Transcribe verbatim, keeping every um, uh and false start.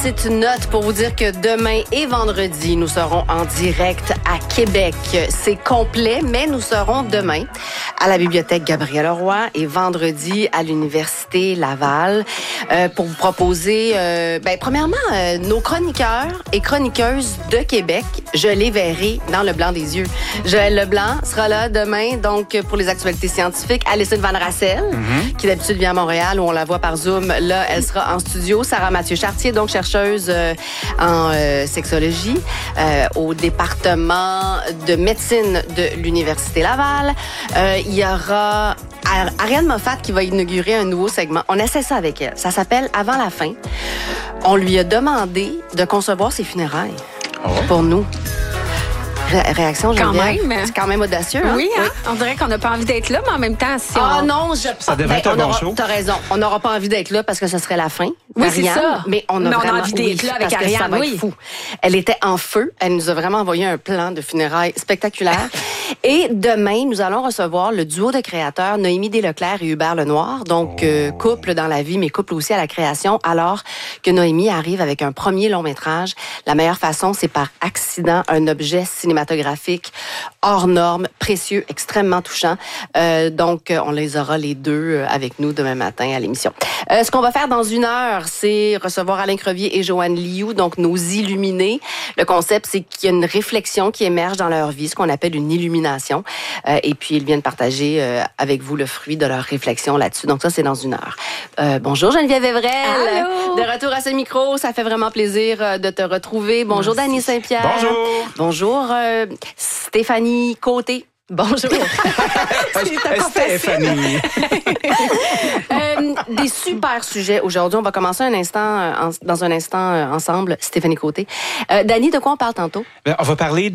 C'est une note pour vous dire que demain et vendredi, nous serons en direct à Québec. C'est complet, mais nous serons demain à la Bibliothèque Gabriel-Leroy et vendredi à l'Université Laval euh, pour vous proposer, euh, ben, premièrement, euh, nos chroniqueurs et chroniqueuses de Québec. Je les verrai dans le blanc des yeux. Joël Leblanc sera là demain, donc pour les actualités scientifiques. Alison Van Rassel, mm-hmm. qui d'habitude vient à Montréal, où on la voit par Zoom. Là, elle sera en studio. Sarah Mathieu-Chartier, donc chercheuse Euh, en euh, sexologie euh, au département de médecine de l'Université Laval. Euh, il y aura Ariane Moffat qui va inaugurer un nouveau segment. On essaie ça avec elle. Ça s'appelle Avant la fin. On lui a demandé de concevoir ses funérailles oh. pour nous. Ré- réaction, quand Geneviève. même. C'est quand même audacieux, hein? Oui, hein? Oui. On dirait qu'on n'a pas envie d'être là, mais en même temps, si Ah on... non, je... Ça devrait être ben, un bon aura... show. T'as raison. On n'aura pas envie d'être là parce que ce serait la fin. Oui, Ariane, c'est ça. Mais on a mais vraiment on a envie d'être oui, là avec parce Ariane, que ça va oui. être fou. Elle était en feu. Elle nous a vraiment envoyé un plan de funérailles spectaculaire. Et demain, nous allons recevoir le duo de créateurs Noémie Desleclerc et Hubert Lenoir. Donc, oh. euh, couple dans la vie, mais couple aussi à la création. Alors que Noémie arrive avec un premier long métrage. La meilleure façon, c'est par accident, un objet cinématographique hors norme, précieux, extrêmement touchant. Euh, donc, on les aura les deux avec nous demain matin à l'émission. Euh, ce qu'on va faire dans une heure, c'est recevoir Alain Crevier et Joanne Liu, donc nos illuminés. Le concept, c'est qu'il y a une réflexion qui émerge dans leur vie, ce qu'on appelle une illumination. Euh, et puis, ils viennent partager euh, avec vous le fruit de leur réflexion là-dessus. Donc, ça, c'est dans une heure. Euh, bonjour Geneviève Evrel. Allô. De retour à ce micro, ça fait vraiment plaisir euh, de te retrouver. Bonjour Merci. Dany Saint-Pierre. Bonjour. Bonjour euh, Stéphanie Côté. Bonjour. Stéphanie. euh, des super sujets aujourd'hui. On va commencer un instant, euh, en, dans un instant euh, ensemble. Stéphanie Côté. Euh, Dany, de quoi on parle tantôt? On va parler